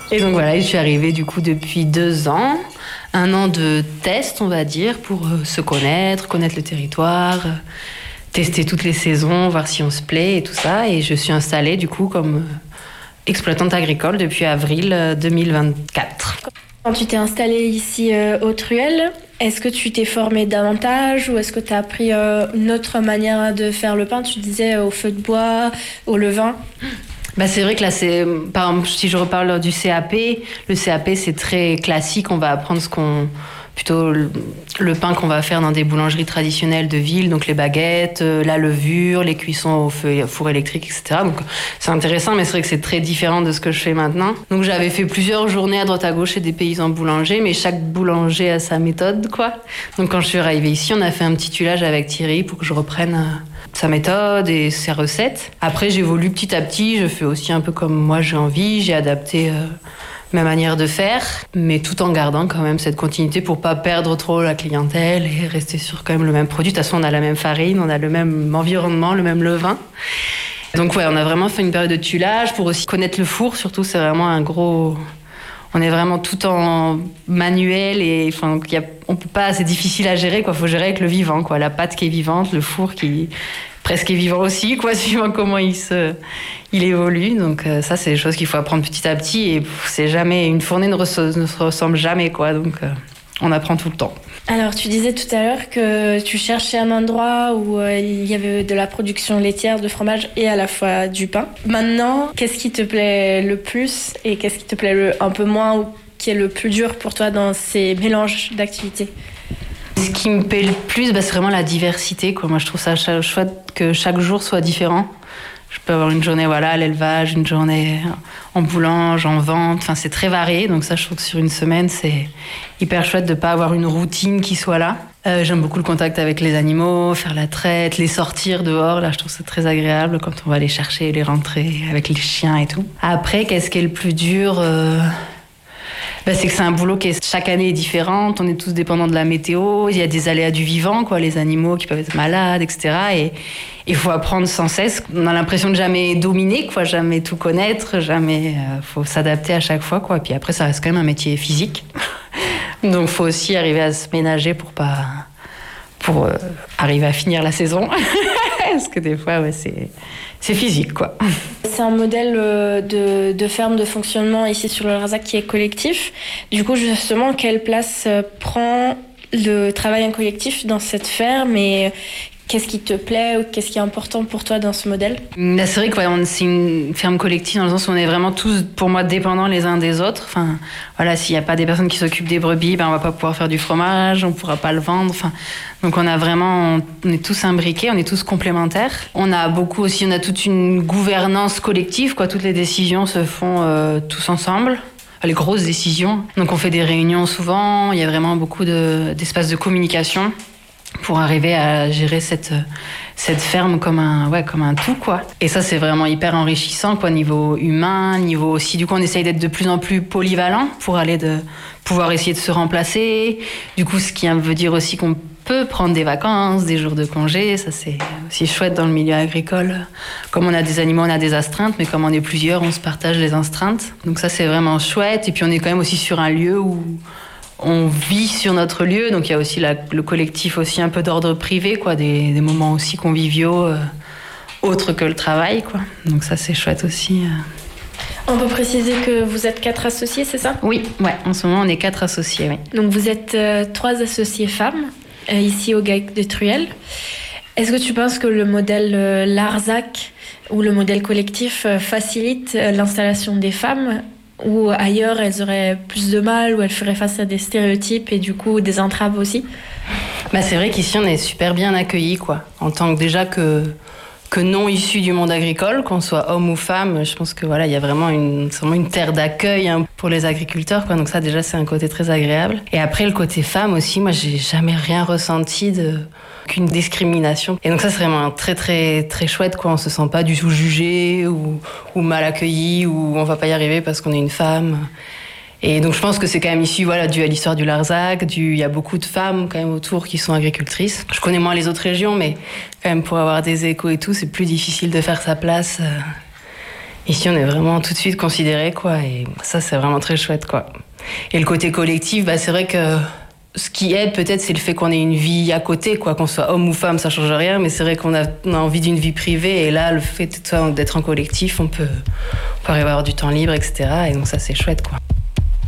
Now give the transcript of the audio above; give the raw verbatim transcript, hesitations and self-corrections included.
Et donc voilà, je suis arrivée du coup depuis deux ans. Un an de test, on va dire, pour euh, se connaître, connaître le territoire, euh, tester toutes les saisons, voir si on se plaît et tout ça. Et je suis installée du coup comme euh, exploitante agricole depuis avril euh, deux mille vingt-quatre. Quand tu t'es installée ici euh, au Truel, est-ce que tu t'es formée davantage ou est-ce que tu as appris euh, une autre manière de faire le pain? Tu disais euh, au feu de bois, au levain. Bah c'est vrai que là, c'est, par exemple, si je reparle du C A P, le C A P c'est très classique, on va apprendre ce qu'on, plutôt le, le pain qu'on va faire dans des boulangeries traditionnelles de ville, donc les baguettes, la levure, les cuissons au feu, au four électrique, et cetera. Donc c'est intéressant, mais c'est vrai que c'est très différent de ce que je fais maintenant. Donc j'avais fait plusieurs journées à droite à gauche chez des paysans boulangers, mais chaque boulanger a sa méthode, quoi. Donc quand je suis arrivée ici, on a fait un petit tuilage avec Thierry pour que je reprenne euh, sa méthode et ses recettes. Après, j'évolue petit à petit, je fais aussi un peu comme moi j'ai envie, j'ai adapté euh, ma manière de faire, mais tout en gardant quand même cette continuité pour pas perdre trop la clientèle et rester sur quand même le même produit. De toute façon, on a la même farine, on a le même environnement, le même levain. Donc ouais, on a vraiment fait une période de tuilage pour aussi connaître le four, surtout c'est vraiment un gros... On est vraiment tout en manuel et enfin, y a, on peut pas, c'est difficile à gérer, quoi. Faut gérer avec le vivant, quoi. La pâte qui est vivante, le four qui presque est vivant aussi, quoi, suivant comment il se, il évolue. Donc euh, ça, c'est des choses qu'il faut apprendre petit à petit et pff, c'est jamais, une fournée ne, re- ne se ressemble jamais, quoi. Donc euh, on apprend tout le temps. Alors, tu disais tout à l'heure que tu cherchais un endroit où euh, il y avait de la production laitière, de fromage et à la fois du pain. Maintenant, qu'est-ce qui te plaît le plus et qu'est-ce qui te plaît le, un peu moins ou qui est le plus dur pour toi dans ces mélanges d'activités? Ce qui me plaît le plus, bah, c'est vraiment la diversité, quoi. Moi, je trouve ça chouette que chaque jour soit différent. Je peux avoir une journée voilà, à l'élevage, une journée en boulange, en vente. Enfin, c'est très varié. Donc ça, je trouve que sur une semaine, c'est hyper chouette de ne pas avoir une routine qui soit là. Euh, j'aime beaucoup le contact avec les animaux, faire la traite, les sortir dehors. Là, je trouve ça très agréable quand on va les chercher, les rentrer avec les chiens et tout. Après, qu'est-ce qui est le plus dur euh... Ben, c'est que c'est un boulot qui est, chaque année est différente, on est tous dépendants de la météo, il y a des aléas du vivant, quoi, les animaux qui peuvent être malades, et cetera. Et il faut apprendre sans cesse. On a l'impression de jamais dominer, quoi, jamais tout connaître, jamais. Euh, faut s'adapter à chaque fois, quoi. Et puis après, ça reste quand même un métier physique, donc il faut aussi arriver à se ménager pour pas, pour euh, arriver à finir la saison, parce que des fois, ouais, c'est. C'est physique, quoi. C'est un modèle de, de ferme de fonctionnement ici sur le Larzac qui est collectif. Du coup, justement, quelle place prend le travail en collectif dans cette ferme et qu'est-ce qui te plaît ou qu'est-ce qui est important pour toi dans ce modèle? Là, c'est vrai que ouais, on, c'est une ferme collective dans le sens où on est vraiment tous, pour moi, dépendants les uns des autres. Enfin, voilà, s'il n'y a pas des personnes qui s'occupent des brebis, ben, on va pas pouvoir faire du fromage, on pourra pas le vendre. Enfin, donc on a vraiment, on est tous imbriqués, on est tous complémentaires. On a beaucoup aussi, on a toute une gouvernance collective, quoi. Toutes les décisions se font euh, tous ensemble. Les grosses décisions. Donc on fait des réunions souvent. Il y a vraiment beaucoup de, d'espaces de communication pour arriver à gérer cette cette ferme comme un ouais comme un tout, quoi. Et ça, c'est vraiment hyper enrichissant, quoi, niveau humain, niveau aussi, du coup on essaye d'être de plus en plus polyvalent pour aller de pouvoir essayer de se remplacer, du coup ce qui veut dire aussi qu'on peut prendre des vacances, des jours de congé. Ça, c'est aussi chouette dans le milieu agricole. Comme on a des animaux, on a des astreintes, mais comme on est plusieurs, on se partage les astreintes, donc ça, c'est vraiment chouette. Et puis on est quand même aussi sur un lieu où on vit sur notre lieu, donc il y a aussi la, le collectif aussi un peu d'ordre privé, quoi, des, des moments aussi conviviaux, euh, autres que le travail, quoi. Donc ça, c'est chouette aussi. Euh. On peut préciser que vous êtes quatre associés, c'est ça? Oui, ouais, en ce moment, on est quatre associés, oui. Donc vous êtes euh, trois associés femmes, euh, ici au G A E C de Truel. Est-ce que tu penses que le modèle euh, Larzac ou le modèle collectif euh, facilite euh, l'installation des femmes, ou ailleurs elles auraient plus de mal, ou elles feraient face à des stéréotypes et du coup des entraves aussi? Bah, c'est vrai qu'ici on est super bien accueillis, quoi. En tant que déjà que, que non issus du monde agricole, qu'on soit homme ou femme, je pense que voilà, il y a vraiment une, c'est vraiment une terre d'accueil, hein, pour les agriculteurs, quoi. Donc ça, déjà, c'est un côté très agréable. Et après, le côté femme aussi, moi j'ai jamais rien ressenti de qu'une discrimination. Et donc ça, c'est vraiment très très très chouette, quoi. On se sent pas du tout jugé ou, ou mal accueilli, ou on va pas y arriver parce qu'on est une femme. Et donc je pense que c'est quand même issu, voilà, dû à l'histoire du Larzac. Du, il y a beaucoup de femmes quand même autour qui sont agricultrices. Je connais moins les autres régions, mais quand même pour avoir des échos et tout, c'est plus difficile de faire sa place. Ici, on est vraiment tout de suite considérés, quoi. Et ça, c'est vraiment très chouette, quoi. Et le côté collectif, bah, c'est vrai que ce qui aide peut-être, c'est le fait qu'on ait une vie à côté, quoi. Qu'on soit homme ou femme, ça change rien. Mais c'est vrai qu'on a, on a envie d'une vie privée. Et là, le fait d'être en collectif, on peut, on peut arriver à avoir du temps libre, et cetera. Et donc ça, c'est chouette, quoi.